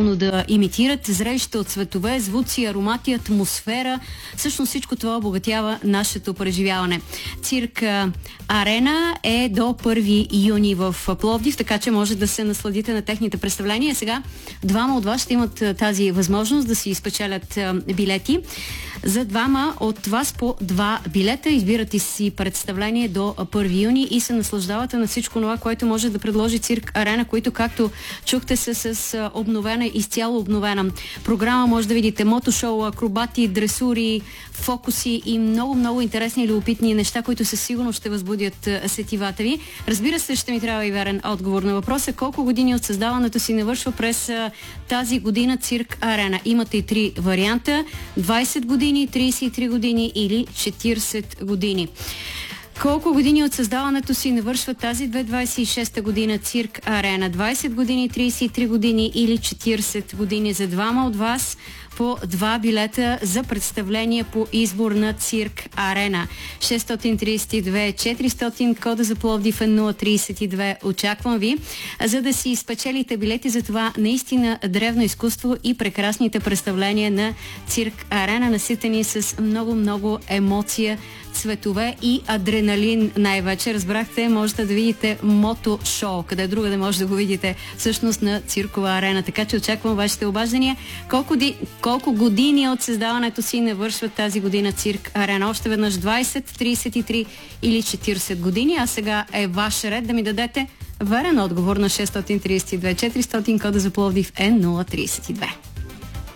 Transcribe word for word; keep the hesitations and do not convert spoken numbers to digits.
максимално да имитират зрелище от цветове, звуци, аромати, атмосфера. Всъщност всичко това обогатява нашето преживяване. Цирк Арена е до първи юни в Пловдив, така че може да се насладите на техните представления. Сега двама от вас ще имат тази възможност да си изпечелят билети. За двама от вас по два билета избирате си представление до първи юни и се наслаждавате на всичко това, което може да предложи Цирк Арена, които, както чухте, са с обновена, изцяло обновена програма. Може да видите мотошоу, акробати, дресури, фокуси и много-много интересни и любопитни неща, които със сигурност ще възбудят сетивата ви. Разбира се, ще ми трябва и верен отговор на въпроса: колко години от създаването си навършва през тази година Цирк Арена? Имате и три варианта: двайсет години, трийсет и три години или четирийсет години. Колко години от създаването си навършва тази две хиляди двайсет и шеста година Цирк Арена? двайсет години, трийсет и три години или четирийсет години? За двама от вас по два билета за представление по избор на Цирк Арена. шестстотин трийсет и две четиристотин, кода за Пловдив е нула трийсет и две. Очаквам ви, за да си изпечелите билети за това наистина древно изкуство и прекрасните представления на Цирк Арена, наситени с много-много емоция, цветове и адреналин най-вече. Разбрахте, можете да видите мото-шоу, къде друга да може да го видите всъщност на Циркова арена. Така че очаквам вашите обаждания. Колко, ди... Колко години от създаването си навършват тази година Цирк Арена? Още веднъж двайсет, трийсет и три или четирийсет години. А сега е ваш ред да ми дадете верен отговор на шестстотин трийсет и две четиристотин, кода за Пловдив е нула трийсет и две.